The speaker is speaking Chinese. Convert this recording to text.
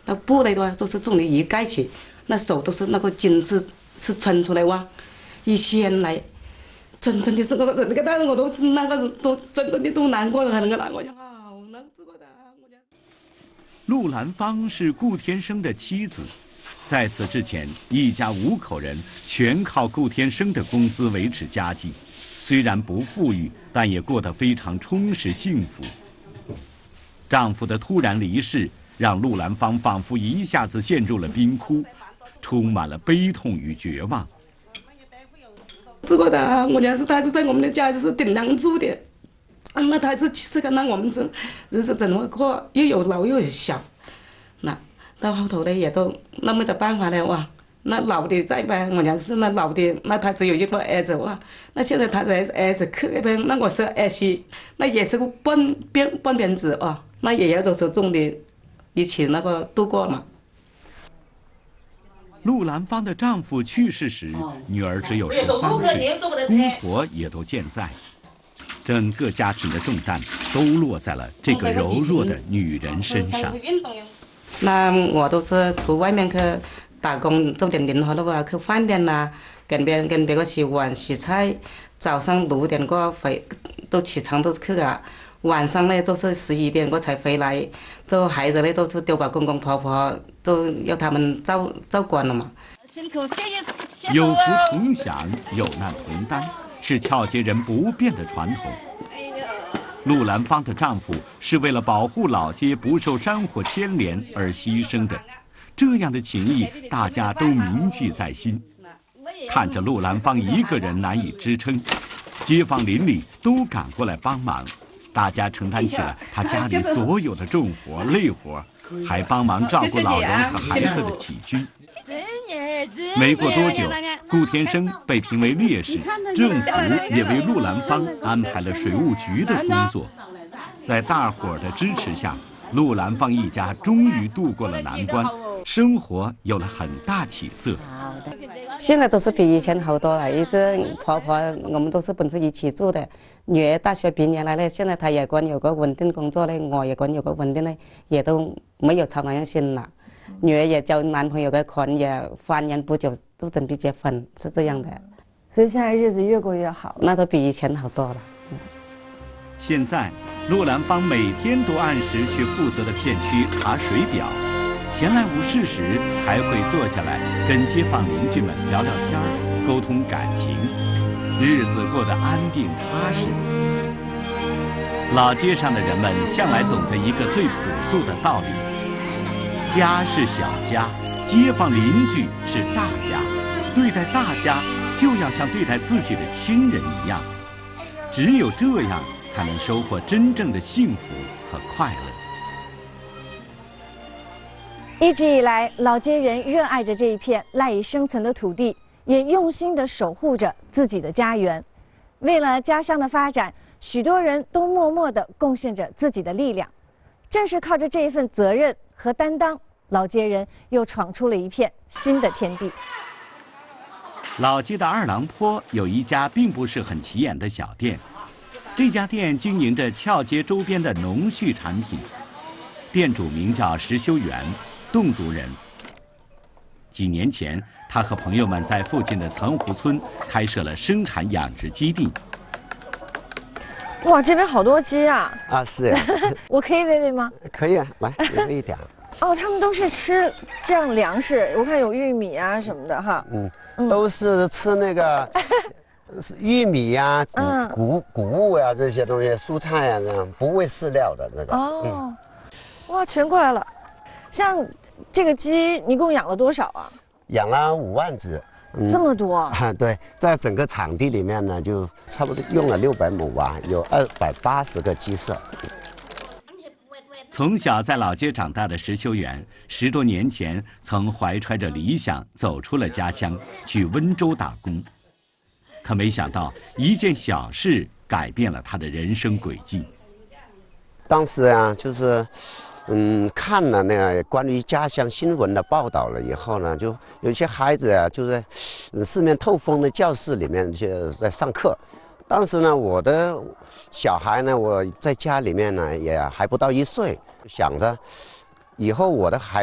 那布的话都是用的一盖起，那手都是那个筋是穿出来哇，一掀来，真的是那个当时我都是那个都真的都难过了，那个难过，好难过的。 陆兰芳是顾天生的妻子，在此之前，一家5口人全靠顾天生的工资维持家计，虽然不富裕，但也过得非常充实幸福。丈夫的突然离世，让陆兰芳仿佛一下子陷入了冰窟，充满了悲痛与绝望。 这个的，我讲是他是在我们的家就是顶梁柱的，那他是看到我们这日子怎么过，又有老又有小，那到后头呢也都那没得办法了哇。那老的在呗，我讲是那老的，那他只有一个儿子哇。那现在他的儿子去那边，那我是儿媳，那也是个半边子哦，那也要就是种的，一起那个度过嘛。 陆兰芳的丈夫去世时，女儿只有13岁，公婆也都健在，整个家庭的重担都落在了这个柔弱的女人身上。 那我都是去外面去打工，做点零活的话，去饭店呐，跟别个洗碗洗菜，早上6点过回，都起床都去啊。晚上呢，都是11点过才回来，这孩子呢都是丢把公公婆婆都要他们照管了嘛。 有福同享，有难同担，是俏街人不变的传统。陆兰芳的丈夫是为了保护老街不受山火牵连而牺牲的，这样的情谊大家都铭记在心。看着陆兰芳一个人难以支撑，街坊邻里都赶过来帮忙。大家承担起了他家里所有的重活累活，还帮忙照顾老人和孩子的起居。没过多久，顾天生被评为烈士，政府也为陆兰芳安排了水务局的工作。在大伙儿的支持下，陆兰芳一家终于度过了难关，生活有了很大起色。 现在都是比以前好多了，一直婆婆我们都是本身一起住的。女儿大学毕业来了，现在她也管有个稳定工作的，我也管有个稳定的，也都没有操那样心了。女儿也交男朋友的款，也翻年不久都准备结婚，是这样的。 所以现在日子越过越好， 那都比以前好多了。 现在，陆兰芳每天都按时去负责的片区查水表，闲来无事时还会坐下来跟街坊邻居们聊聊天儿，沟通感情。日子过得安定踏实。老街上的人们向来懂得一个最朴素的道理：家是小家，街坊邻居是大家。对待大家，就要像对待自己的亲人一样。只有这样，才能收获真正的幸福和快乐。 一直以来，老街人热爱着这一片赖以生存的土地，也用心地守护着自己的家园。为了家乡的发展，许多人都默默地贡献着自己的力量。正是靠着这一份责任和担当，老街人又闯出了一片新的天地。 老街的2郎坡有一家并不是很起眼的小店，这家店经营着俏街周边的农畜产品。店主名叫石修元，侗族人。几年前，他和朋友们在附近的岑湖村开设了生产养殖基地。 哇，这边好多鸡啊！ 啊，是呀。 我可以喂喂吗？ 可以啊，来，你喂一点。 哦，他们都是吃这样粮食，我看有玉米啊什么的哈。 都是吃那个玉米呀、谷物呀这些东西，蔬菜呀这样，不喂饲料的那个。 哦，哇，全过来了。像这个鸡，你共养了多少啊？ 养了5万只。 这么多啊？对，在整个场地里面呢，就差不多用了600亩吧，有280个鸡舍。 从小在老街长大的石修元，10多年前曾怀揣着理想走出了家乡，去温州打工。可没想到一件小事改变了他的人生轨迹。 当时啊，就是看了那个关于家乡新闻的报道了以后呢，就有些孩子啊，就在四面透风的教室里面就在上课。当时呢，我的小孩呢，我在家里面呢也还不到1岁，想着以后我的孩